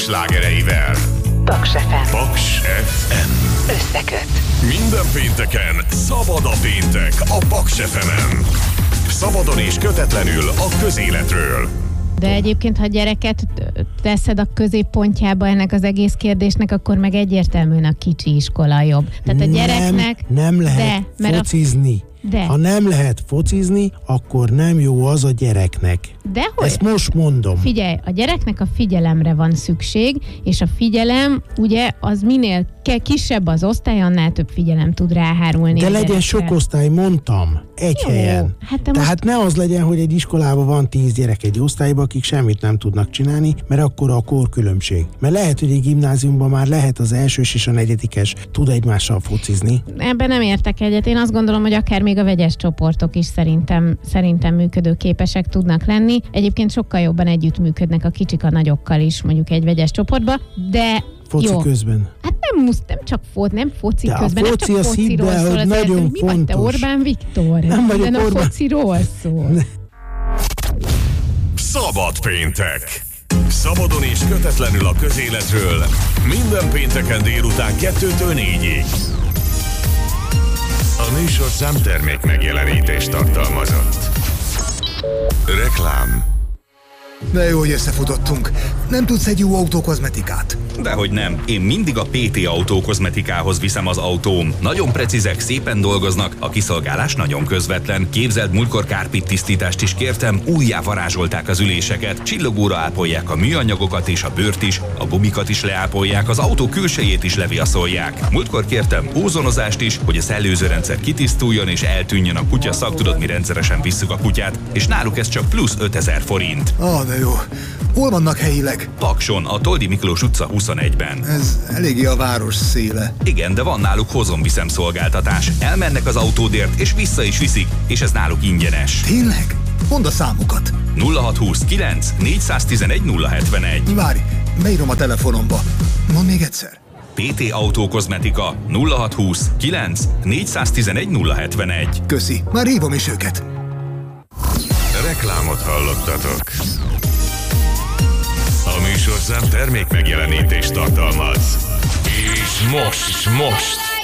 slágereivel. Paks FM. Paks FM. Összeköt. Minden pénteken szabad a péntek a Paks FM-en. Szabadon és kötetlenül a közéletről. De egyébként, ha gyereket teszed a középpontjába ennek az egész kérdésnek, akkor meg egyértelműen a kicsi iskola jobb. Tehát a gyereknek... Nem lehet focizni. Ha nem lehet focizni, akkor nem jó az a gyereknek. Dehogy? Ezt most mondom. Figyelj, a gyereknek a figyelemre van szükség, és a figyelem, ugye, az minél kisebb az osztály, annál több figyelem tud ráhárulni. De legyen sok osztály, mondtam, egy helyen. Tehát ne az legyen, hogy egy iskolában van 10 gyerek egy osztályban, akik semmit nem tudnak csinálni, mert akkor a korkülönbség. Mert lehet, hogy egy gimnáziumban már lehet az elsős és a negyedikes tud egymással focizni. Ebben nem értek egyet. Én azt gondolom, hogy akár még a vegyes csoportok is szerintem működőképesek tudnak lenni. Egyébként sokkal jobban együttműködnek a kicsik a nagyokkal is, mondjuk egy vegyes csoportba, de foci közben. Hát nem csak nem foci de közben, a foci nem csak fociról szól, hogy nagyon mi vagy te, Orbán Viktor? Nem vagyok Orbán. A fociról szól. Szabad péntek. Szabadon és kötetlenül a közéletről. Minden pénteken délután 2-től 4-ig. A műsorszám termék megjelenítést tartalmazott. Reklám. De jó, hogy összefutottunk. Nem tudsz egy jó autókozmetikát? Dehogy nem. Én mindig a PT autókozmetikához viszem az autóm. Nagyon precízek, szépen dolgoznak, a kiszolgálás nagyon közvetlen. Képzeld, múltkor kárpit tisztítást is kértem, újjá varázsolták az üléseket, csillogóra ápolják a műanyagokat és a bőrt is, a gumikat is leápolják, az autó külsejét is leviaszolják. Múltkor kértem ózonozást is, hogy a szellőzőrendszer kitisztuljon és eltűnjön a kutya szag, tudod, mi rendszeresen visszük a kutyát, és náluk ez csak plusz 5000 forint. De jó. Hol vannak helyileg? Pakson, a Toldi Miklós utca 21-ben. Ez eléggé a város széle. Igen, de van náluk hozom-viszem szolgáltatás. Elmennek az autódért, és vissza is viszik, és ez náluk ingyenes. Tényleg? Mondd a számokat. 0629 411 071. Várj, beírom a telefonomba. Mondd még egyszer. PT Autókozmetika 0620 9 411 071. Köszi, már hívom is őket. Reklámot hallottatok. A műsorszám termék megjelenítést tartalmaz. És most